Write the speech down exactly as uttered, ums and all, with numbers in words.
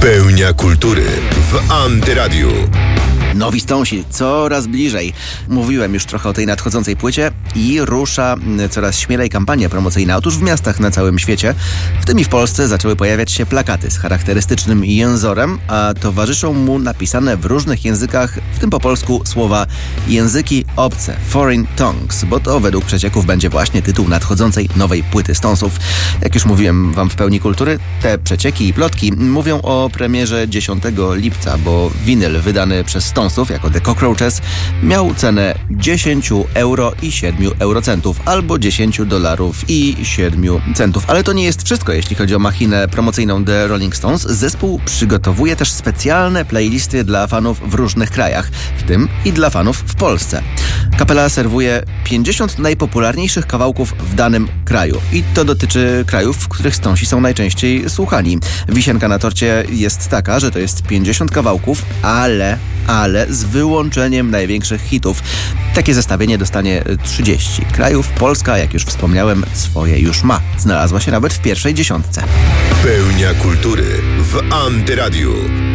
Pełnia kultury w Antyradiu. Nowi Stonesi coraz bliżej. Mówiłem już trochę o tej nadchodzącej płycie i rusza coraz śmielej kampania promocyjna. Otóż w miastach na całym świecie, w tym i w Polsce, zaczęły pojawiać się plakaty z charakterystycznym jęzorem, a towarzyszą mu napisane w różnych językach, w tym po polsku, słowa języki obce, foreign tongues, bo to według przecieków będzie właśnie tytuł nadchodzącej nowej płyty Stonesów. Jak już mówiłem wam w Pełni Kultury, te przecieki i plotki mówią o premierze dziesiątego lipca, bo winyl wydany przez Stonesów jako The Cockroaches miał cenę dziesięć euro i siedem eurocentów, albo dziesięć dolarów i siedem centów. Ale to nie jest wszystko, jeśli chodzi o machinę promocyjną The Rolling Stones. Zespół przygotowuje też specjalne playlisty dla fanów w różnych krajach, w tym i dla fanów w Polsce. Kapela serwuje pięćdziesiąt najpopularniejszych kawałków w danym kraju. I to dotyczy krajów, w których Stonesi są najczęściej słuchani. Wisienka na torcie jest taka, że to jest pięćdziesiąt kawałków, ale, ale z wyłączeniem największych hitów. Takie zestawienie dostanie trzydzieści krajów. Polska, jak już wspomniałem, swoje już ma. Znalazła się nawet w pierwszej dziesiątce. Pełnia kultury w Antyradiu.